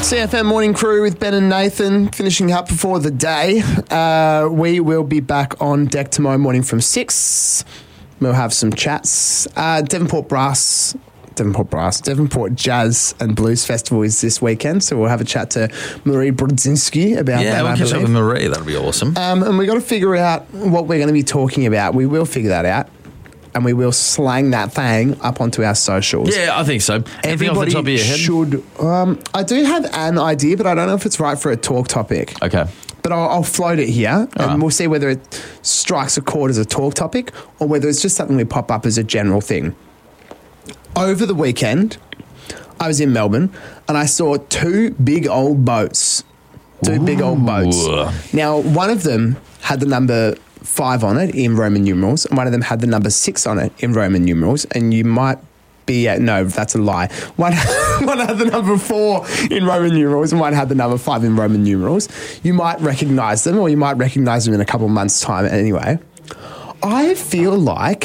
CFM Morning Crew with Ben and Nathan finishing up before the day. We will be back on deck tomorrow morning from 6. We'll have some chats. Devonport Jazz and Blues Festival is this weekend, so we'll have a chat to Marie Brodzinski about that. Yeah, we'll catch up with Marie. That'll be awesome. And we've got to figure out what we're going to be talking about. We will figure that out. And we will slang that thing up onto our socials. Yeah, I think so. Anything off the top of your head? Should. I do have an idea, but I don't know if it's right for a talk topic. Okay. But I'll float it here, and we'll see whether it strikes a chord as a talk topic or whether it's just something we pop up as a general thing. Over the weekend, I was in Melbourne, and I saw two big old boats. Big old boats. Now, one of them had the number 5 on it in Roman numerals, and one of them had the number 6 on it in Roman numerals, and you might be no, that's a lie. One had the number 4 in Roman numerals, and one had the number 5 in Roman numerals. You might recognise them, or you might recognise them in a couple of months' time. Anyway, I feel like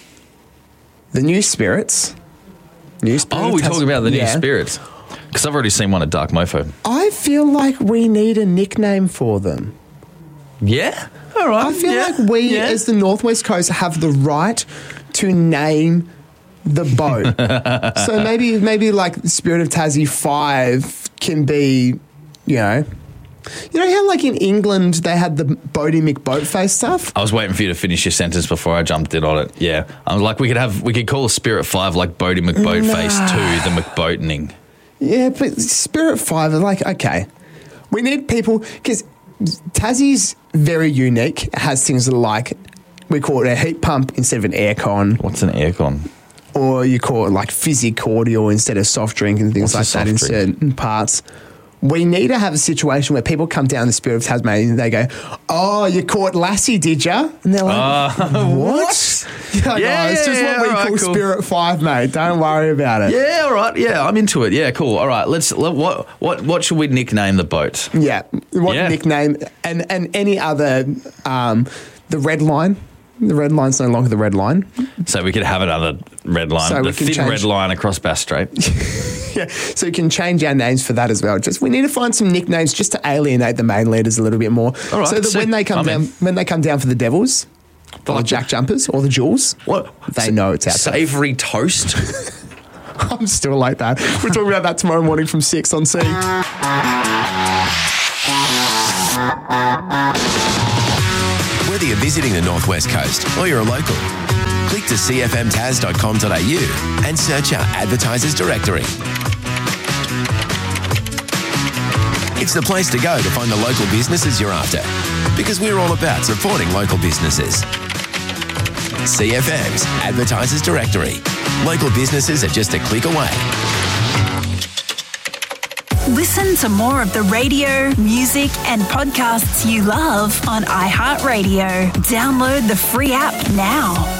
the new spirits. Oh, we're talking about the new spirits. Because I've already seen one at Dark Mofo. I feel like we need a nickname for them. Yeah? All right. I feel like we, as the Northwest Coast, have the right to name the boat. So maybe like Spirit of Tassie 5 can be, you know how like in England they had the Boaty McBoatface stuff? I was waiting for you to finish your sentence before I jumped in on it. Yeah. I was like, we could call Spirit 5 like Boaty McBoatface 2, the McBoatening. Yeah, but Spirit 5 are like, okay, we need people, because Tassie's very unique. It has things like, we call it a heat pump instead of an aircon. What's an aircon? Or you call it like fizzy cordial instead of soft drink and things like that in certain parts. We need to have a situation where people come down the Spirit of Tasmania and they go, oh, you caught Lassie, did ya? And they're like, what? It's just what we call Spirit 5, mate. Don't worry about it. Yeah, all right. Yeah, I'm into it. Yeah, cool. All right, what should we nickname the boat? Yeah, nickname and any other, the Red Line. The Red Line's no longer the Red Line. So we could have another red line, so the thin red line across Bass Strait. Yeah, so you can change our names for that as well. We need to find some nicknames just to alienate the main leaders a little bit more. All right, so that when they come down for the Devils, or the Jack Jumpers, or the Jules, they know it's out there. Savoury toast. I'm still like that. We're talking about that tomorrow morning from 6 on C. Whether you're visiting the Northwest Coast or you're a local, click to cfmtas.com.au and search our advertisers directory. It's the place to go to find the local businesses you're after, because we're all about supporting local businesses. CFM's Advertisers Directory. Local businesses are just a click away. Listen to more of the radio, music, and podcasts you love on iHeartRadio. Download the free app now.